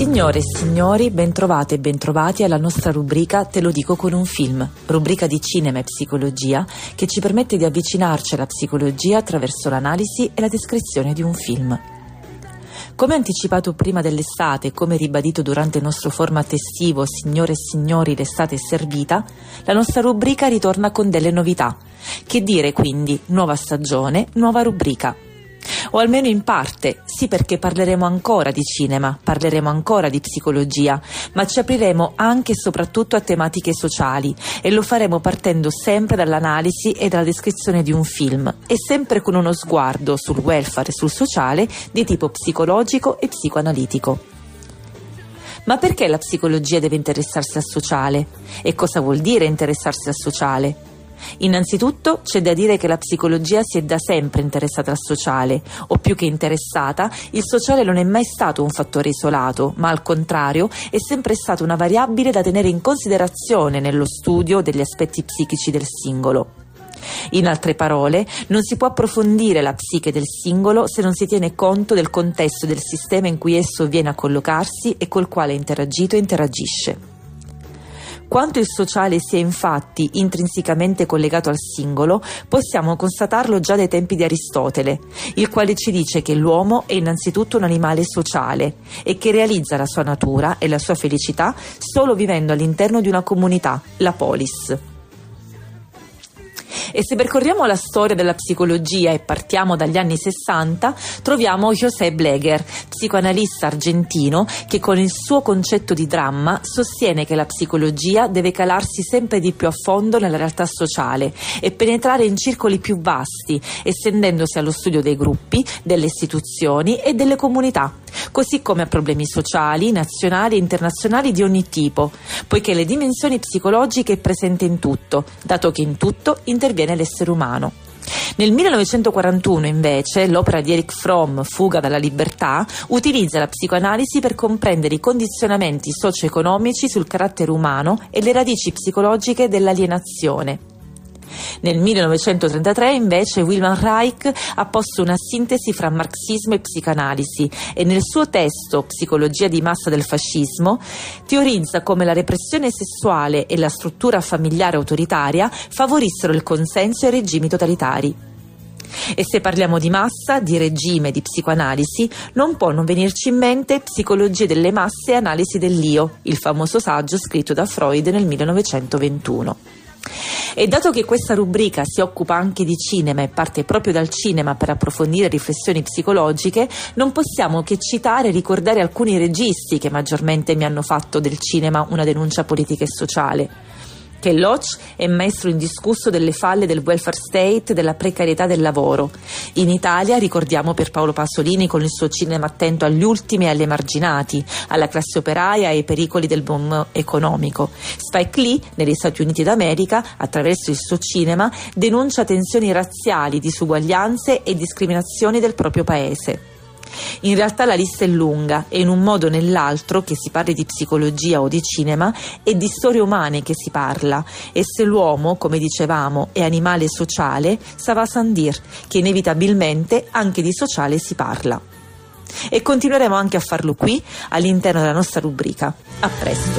Signore e signori, bentrovate e bentrovati alla nostra rubrica Te lo dico con un film, rubrica di cinema e psicologia che ci permette di avvicinarci alla psicologia attraverso l'analisi e la descrizione di un film. Come anticipato prima dell'estate e come ribadito durante il nostro format estivo Signore e signori, l'estate è servita, la nostra rubrica ritorna con delle novità. Che dire quindi, nuova stagione, nuova rubrica. O almeno in parte, sì, perché parleremo ancora di cinema, parleremo ancora di psicologia, ma ci apriremo anche e soprattutto a tematiche sociali e lo faremo partendo sempre dall'analisi e dalla descrizione di un film e sempre con uno sguardo sul welfare e sul sociale di tipo psicologico e psicoanalitico. Ma perché la psicologia deve interessarsi al sociale? E cosa vuol dire interessarsi al sociale? Innanzitutto c'è da dire che la psicologia si è da sempre interessata al sociale, o più che interessata, il sociale non è mai stato un fattore isolato, ma al contrario è sempre stata una variabile da tenere in considerazione nello studio degli aspetti psichici del singolo. In altre parole, non si può approfondire la psiche del singolo se non si tiene conto del contesto del sistema in cui esso viene a collocarsi e col quale ha interagito e interagisce. Quanto il sociale sia infatti intrinsecamente collegato al singolo, possiamo constatarlo già dai tempi di Aristotele, il quale ci dice che l'uomo è innanzitutto un animale sociale e che realizza la sua natura e la sua felicità solo vivendo all'interno di una comunità, la polis. E se percorriamo la storia della psicologia e partiamo dagli anni 60, troviamo José Bläger, psicoanalista argentino che con il suo concetto di dramma sostiene che la psicologia deve calarsi sempre di più a fondo nella realtà sociale e penetrare in circoli più vasti, estendendosi allo studio dei gruppi, delle istituzioni e delle comunità, così come a problemi sociali, nazionali e internazionali di ogni tipo, poiché le dimensioni psicologiche è presente in tutto, dato che in tutto interviene l'essere umano. Nel 1941 invece l'opera di Erich Fromm, Fuga dalla libertà, utilizza la psicoanalisi per comprendere i condizionamenti socio-economici sul carattere umano e le radici psicologiche dell'alienazione. Nel 1933 invece Wilhelm Reich ha posto una sintesi fra marxismo e psicanalisi e nel suo testo Psicologia di massa del fascismo teorizza come la repressione sessuale e la struttura familiare autoritaria favorissero il consenso ai regimi totalitari. E se parliamo di massa, di regime, di psicoanalisi, non può non venirci in mente Psicologia delle masse e analisi dell'io, il famoso saggio scritto da Freud nel 1921. E dato che questa rubrica si occupa anche di cinema e parte proprio dal cinema per approfondire riflessioni psicologiche, non possiamo che citare e ricordare alcuni registi che maggiormente mi hanno fatto del cinema una denuncia politica e sociale. Ken Loach è maestro indiscusso delle falle del welfare state e della precarietà del lavoro. In Italia ricordiamo Pierpaolo Pasolini con il suo cinema attento agli ultimi e agli emarginati, alla classe operaia e ai pericoli del boom economico. Spike Lee, negli Stati Uniti d'America, attraverso il suo cinema, denuncia tensioni razziali, disuguaglianze e discriminazioni del proprio paese. In realtà la lista è lunga e in un modo o nell'altro, che si parli di psicologia o di cinema, è di storie umane che si parla e se l'uomo, come dicevamo, è animale sociale, ça va sans dire che inevitabilmente anche di sociale si parla. E continueremo anche a farlo qui all'interno della nostra rubrica. A presto!